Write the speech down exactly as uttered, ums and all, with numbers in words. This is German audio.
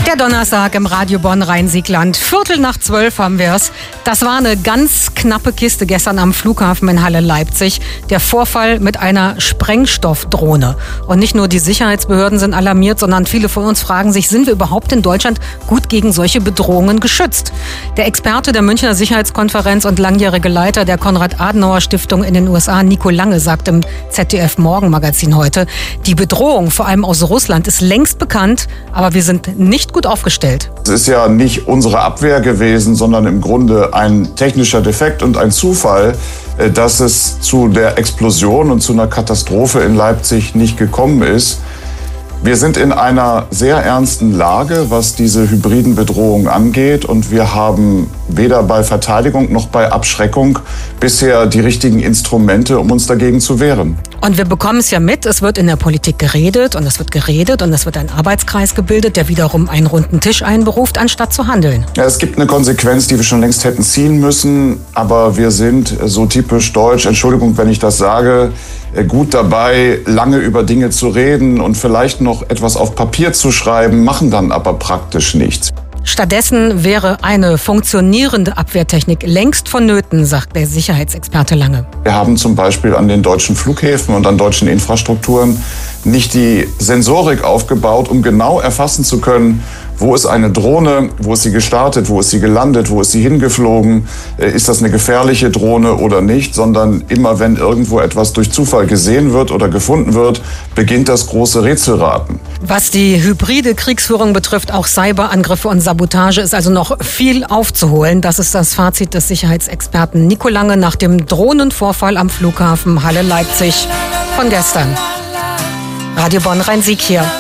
Der Donnerstag im Radio Bonn Rhein-Sieg-Land. Viertel nach zwölf haben wir es. Das war eine ganz knappe Kiste gestern am Flughafen in Halle-Leipzig. Der Vorfall mit einer Sprengstoffdrohne. Und nicht nur die Sicherheitsbehörden sind alarmiert, sondern viele von uns fragen sich, sind wir überhaupt in Deutschland gut gegen solche Bedrohungen geschützt? Der Experte der Münchner Sicherheitskonferenz und langjährige Leiter der Konrad-Adenauer-Stiftung in den U S A, Nico Lange, sagt im Z D F-Morgenmagazin heute, die Bedrohung, vor allem aus Russland, ist längst bekannt, aber wir sind nicht gut aufgestellt. Es ist ja nicht unsere Abwehr gewesen, sondern im Grunde ein technischer Defekt und ein Zufall, dass es zu der Explosion und zu einer Katastrophe in Leipzig nicht gekommen ist. Wir sind in einer sehr ernsten Lage, was diese hybriden Bedrohungen angeht, und wir haben weder bei Verteidigung noch bei Abschreckung bisher die richtigen Instrumente, um uns dagegen zu wehren. Und wir bekommen es ja mit, es wird in der Politik geredet und es wird geredet und es wird ein Arbeitskreis gebildet, der wiederum einen runden Tisch einberuft, anstatt zu handeln. Ja, es gibt eine Konsequenz, die wir schon längst hätten ziehen müssen, aber wir sind so typisch deutsch, Entschuldigung, wenn ich das sage, gut dabei, lange über Dinge zu reden und vielleicht noch etwas auf Papier zu schreiben, machen dann aber praktisch nichts. Stattdessen wäre eine funktionierende Abwehrtechnik längst vonnöten, sagt der Sicherheitsexperte Lange. Wir haben zum Beispiel an den deutschen Flughäfen und an deutschen Infrastrukturen nicht die Sensorik aufgebaut, um genau erfassen zu können, wo ist eine Drohne, wo ist sie gestartet, wo ist sie gelandet, wo ist sie hingeflogen, ist das eine gefährliche Drohne oder nicht, sondern immer wenn irgendwo etwas durch Zufall gesehen wird oder gefunden wird, beginnt das große Rätselraten. Was die hybride Kriegsführung betrifft, auch Cyberangriffe und Sabotage, ist also noch viel aufzuholen. Das ist das Fazit des Sicherheitsexperten Nico Lange nach dem Drohnenvorfall am Flughafen Halle-Leipzig von gestern. Radio Bonn Rhein-Sieg hier.